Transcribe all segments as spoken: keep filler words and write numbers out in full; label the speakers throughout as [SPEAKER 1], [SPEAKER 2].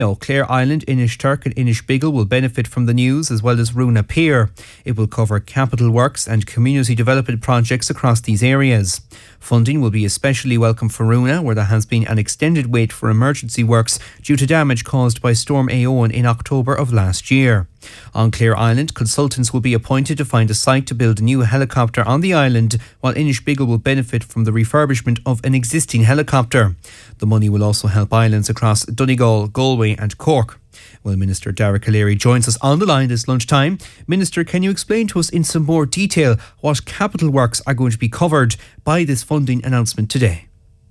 [SPEAKER 1] No, Clare Island, Inishturk and Inishbiggle will benefit from the news, as well as Runa Pier. It will cover capital works and community development projects across these areas. Funding will be especially welcome for Runa, where there has been an extended wait for emergency works due to damage caused by Storm Éowyn in October of last year. On Clare Island, consultants will be appointed to find a site to build a new helicopter on the island, while Inishbiggle will benefit from the refurbishment of an existing helicopter. The money will also help islands across Donegal, Galway and Cork. Well, Minister Darragh Calleary joins us on the line this lunchtime. Minister, can you explain to us in some more detail what capital works are going to be covered by this funding announcement today?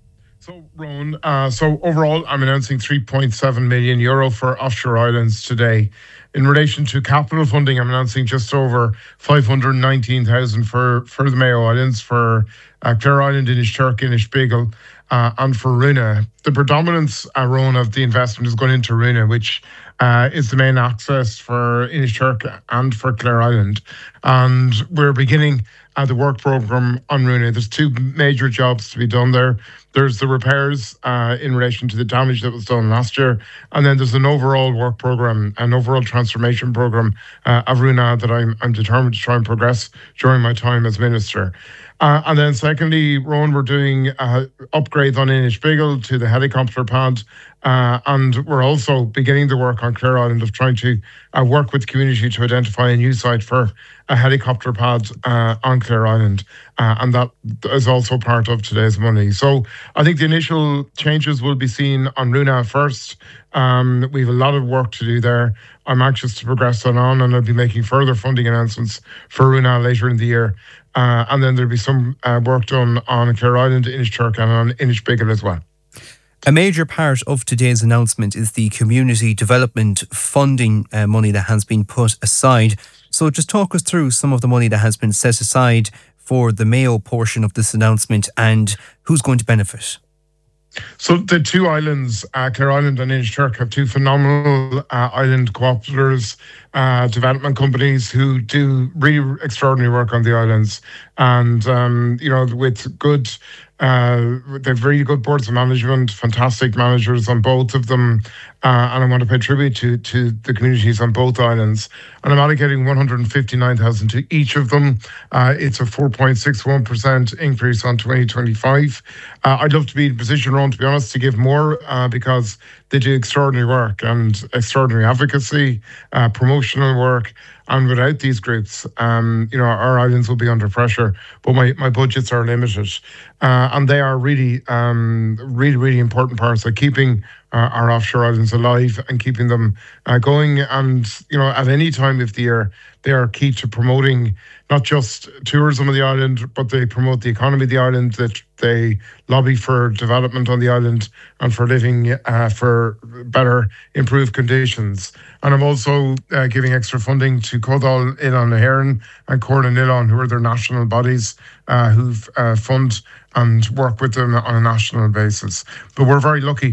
[SPEAKER 2] So, Rowan, uh, so overall, I'm announcing three point seven million euro for offshore islands today. In relation to capital funding, I'm announcing just over five hundred nineteen thousand for, for the Mayo Islands, for uh, Clare Island, Inishturk, Inishbiggle, uh, and for Runa. The predominance, uh, Rowan, of the investment is going into Runa, which uh, is the main access for Inishturk and for Clare Island. And we're beginning uh, the work programme on Runa. There's two major jobs to be done there. There's the repairs uh, in relation to the damage that was done last year. And then there's an overall work programme, an overall transformation programme uh, of Runa that I'm, I'm determined to try and progress during my time as Minister. Uh, and then secondly, Rowan, we're doing uh, upgrades on Inishbiggle to the helicopter pad. Uh, and we're also beginning the work on Clare Island of trying to uh, work with the community to identify a new site for a helicopter pad uh, on Clare Island. Uh, and that is also part of today's money. So I think the initial changes will be seen on Runa first. Um, we have a lot of work to do there. I'm anxious to progress that on, and I'll be making further funding announcements for Runa later in the year. Uh, and then there'll be some uh, work done on Clare Island, Inishturk and on Inishbiggle as well.
[SPEAKER 1] A major part of today's announcement is the community development funding uh, money that has been put aside. So just talk us through some of the money that has been set aside for the Mayo portion of this announcement and who's going to benefit.
[SPEAKER 2] So the two islands, uh, Clare Island and Inishturk, have two phenomenal uh, island cooperatives, uh, development companies who do really extraordinary work on the islands. And, um, you know, with good, uh, they have really good boards of management, fantastic managers on both of them. Uh, and I want to pay tribute to, to the communities on both islands. And I'm allocating one hundred fifty-nine thousand to each of them. Uh, it's a four point six one percent increase on twenty twenty-five. Uh, I'd love to be in a position, Ron, to be honest, to give more uh, because they do extraordinary work and extraordinary advocacy, uh, promotional work. And without these groups, um, you know, our islands will be under pressure. But my, my budgets are limited. Uh, and they are really, um, really, really important parts of keeping uh, our offshore islands alive and keeping them uh, going. And, you know, at any time of the year, they are key to promoting not just tourism of the island, but they promote the economy of the island, that they lobby for development on the island and for living uh, for better, improved conditions. And I'm also uh, giving extra funding to Codal Ilan Heron and Corlin Ilan, who are their national bodies uh, who uh, fund and work with them on a national basis. But we're very lucky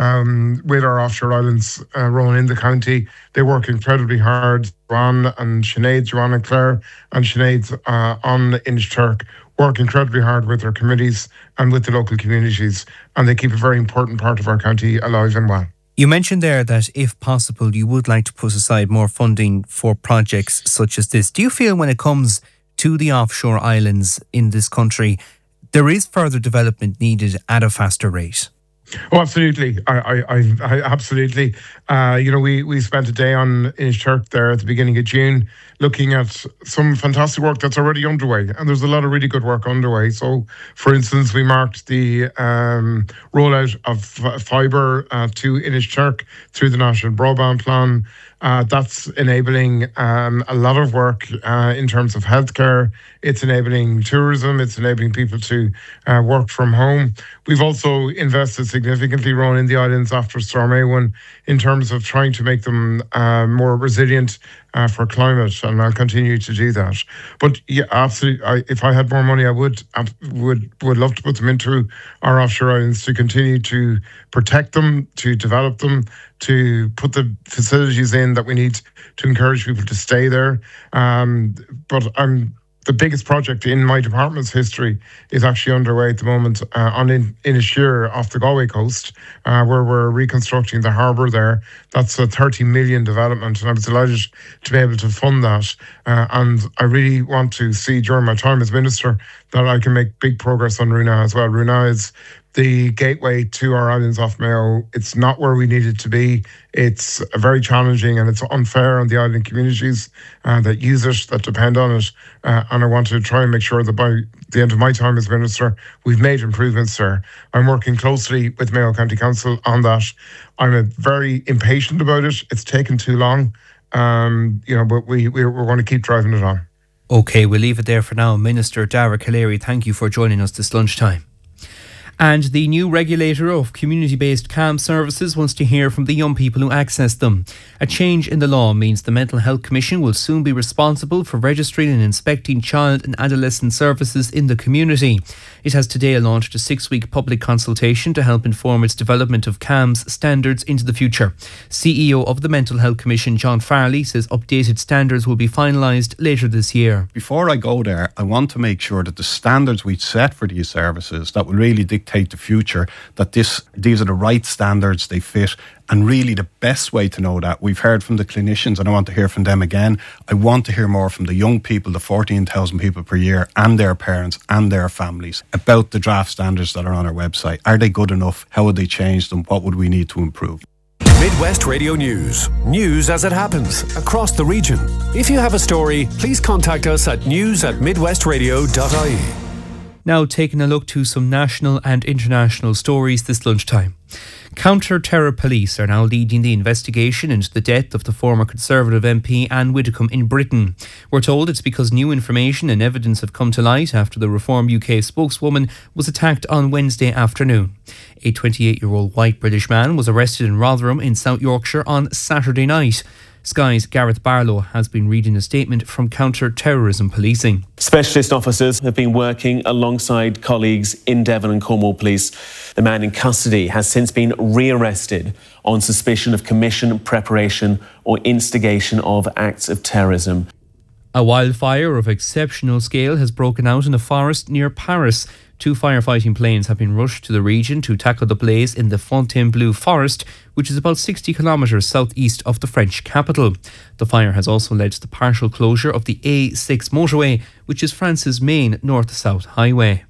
[SPEAKER 2] um, with our offshore islands, uh, Rowan, in the county. They work incredibly hard. Joanne and Sinead, Joanne and Claire and Sinead uh, on Inishturk work incredibly hard with their committees and with the local communities, and they keep a very important part of our county alive and well.
[SPEAKER 1] You mentioned there that if possible you would like to put aside more funding for projects such as this. Do you feel when it comes to the offshore islands in this country there is further development needed at a faster rate?
[SPEAKER 2] Oh, absolutely. I, I, I, I absolutely. Uh, you know, we, we spent a day on Inishturk there at the beginning of June looking at some fantastic work that's already underway. And there's a lot of really good work underway. So, for instance, we marked the um, rollout of f- fibre uh, to Inishturk through the National Broadband Plan. Uh, that's enabling um, a lot of work uh, in terms of healthcare. It's enabling tourism. It's enabling people to uh, work from home. We've also invested significantly, Ron, in the islands after Storm Éowyn in terms of trying to make them uh, more resilient uh, for climate, and I'll continue to do that. But yeah, absolutely. I, if I had more money, I would I would would love to put them into our offshore islands to continue to protect them, to develop them, to put the facilities in that we need to encourage people to stay there. Um, but I'm the biggest project in my department's history is actually underway at the moment uh, on in, Inisheer off the Galway coast, uh, where we're reconstructing the harbour there. That's a thirty million development, and I was delighted to be able to fund that. Uh, and I really want to see during my time as Minister that I can make big progress on Runa as well. Runa is the gateway to our islands off Mayo. It's not where we need it to be. It's very challenging and it's unfair on the island communities uh, that use it, that depend on it. Uh, and I want to try and make sure that by the end of my time as Minister, we've made improvements there. I'm working closely with Mayo County Council on that. I'm a very impatient about it. It's taken too long, um, you know, but we, we're, we're going to keep driving it on.
[SPEAKER 1] OK, we'll leave it there for now. Minister Darragh Calleary, thank you for joining us this lunchtime. And the new regulator of community-based C A M services wants to hear from the young people who access them. A change in the law means the Mental Health Commission will soon be responsible for registering and inspecting child and adolescent services in the community. It has today launched a six-week public consultation to help inform its development of C A M's standards into the future. C E O of the Mental Health Commission, John Farley, says updated standards will be finalised later this year.
[SPEAKER 3] Before I go there, I want to make sure that the standards we set for these services that will really dictate the future, that this these are the right standards, they fit. And really the best way to know that, we've heard from the clinicians and I want to hear from them again. I want to hear more from the young people, the fourteen thousand people per year, and their parents and their families about the draft standards that are on our website. Are they good enough? How would they change them? What would we need to improve?
[SPEAKER 4] Midwest Radio News. News as it happens across the region. If you have a story, please contact us at news at midwestradio dot I E.
[SPEAKER 1] Now taking a look to some national and international stories this lunchtime. Counter-terror police are now leading the investigation into the death of the former Conservative M P Anne Widdecombe in Britain. We're told it's because new information and evidence have come to light after the Reform U K spokeswoman was attacked on Wednesday afternoon. A twenty-eight-year-old white British man was arrested in Rotherham in South Yorkshire on Saturday night. Sky's Gareth Barlow has been reading a statement from counter-terrorism policing.
[SPEAKER 5] Specialist officers have been working alongside colleagues in Devon and Cornwall Police. The man in custody has since been re-arrested on suspicion of commission, preparation or instigation of acts of terrorism.
[SPEAKER 1] A wildfire of exceptional scale has broken out in a forest near Paris. Two firefighting planes have been rushed to the region to tackle the blaze in the Fontainebleau forest, which is about sixty kilometres southeast of the French capital. The fire has also led to the partial closure of the A six motorway, which is France's main north-south highway.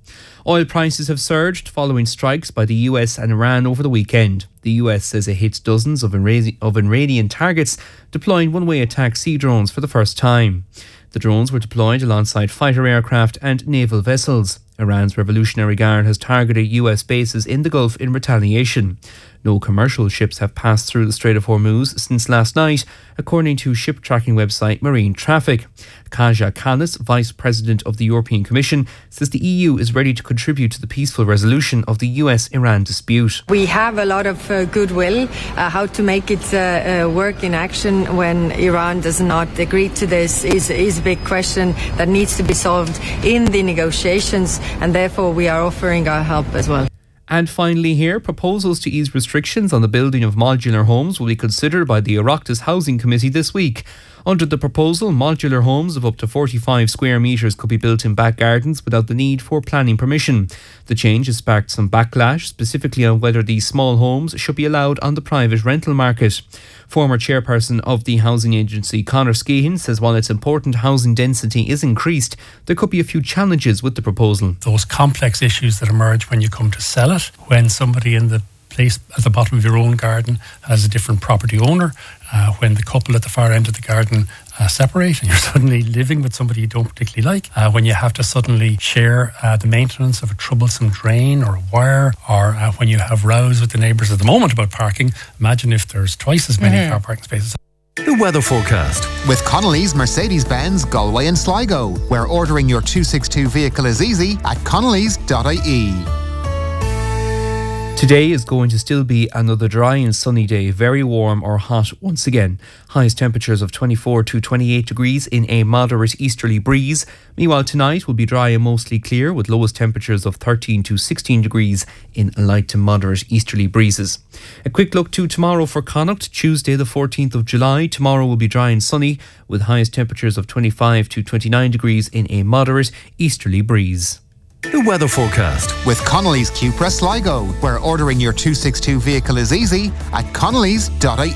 [SPEAKER 1] Oil prices have surged following strikes by the U S and Iran over the weekend. The U S says it hits dozens of Iranian targets, deploying one-way attack sea drones for the first time. The drones were deployed alongside fighter aircraft and naval vessels. Iran's Revolutionary Guard has targeted U S bases in the Gulf in retaliation. No commercial ships have passed through the Strait of Hormuz since last night, according to ship tracking website Marine Traffic. Kaja Kallas, Vice President of the European Commission, says the E U is ready to contribute to the peaceful resolution of the U S Iran dispute.
[SPEAKER 6] We have a lot of uh, goodwill. Uh, how to make it uh, uh, work in action when Iran does not agree to this is, is a big question that needs to be solved in the negotiations, and therefore we are offering our help as well.
[SPEAKER 1] And finally here, proposals to ease restrictions on the building of modular homes will be considered by the Oireachtas Housing Committee this week. Under the proposal, modular homes of up to forty-five square metres could be built in back gardens without the need for planning permission. The change has sparked some backlash, specifically on whether these small homes should be allowed on the private rental market. Former chairperson of the housing agency, Conor Skehan, says while it's important housing density is increased, there could be a few challenges with the proposal.
[SPEAKER 7] Those complex issues that emerge when you come to sell it, when somebody in the place at the bottom of your own garden has a different property owner, uh, when the couple at the far end of the garden uh, separate and you're suddenly living with somebody you don't particularly like, uh, when you have to suddenly share uh, the maintenance of a troublesome drain or a wire, or uh, when you have rows with the neighbours at the moment about parking. Imagine if there's twice as many mm-hmm. car parking spaces.
[SPEAKER 4] The weather forecast.
[SPEAKER 8] With Connolly's Mercedes-Benz Galway and Sligo, where ordering your two sixty-two vehicle is easy at connellys dot I E.
[SPEAKER 1] Today is going to still be another dry and sunny day, very warm or hot once again. Highest temperatures of twenty-four to twenty-eight degrees in a moderate easterly breeze. Meanwhile, tonight will be dry and mostly clear with lowest temperatures of thirteen to sixteen degrees in light to moderate easterly breezes. A quick look to tomorrow for Connacht, Tuesday the fourteenth of July. Tomorrow will be dry and sunny with highest temperatures of twenty-five to twenty-nine degrees in a moderate easterly breeze.
[SPEAKER 4] The weather forecast
[SPEAKER 8] with Connolly's Cupra Sligo, where ordering your two sixty-two vehicle is easy at connellys dot I E.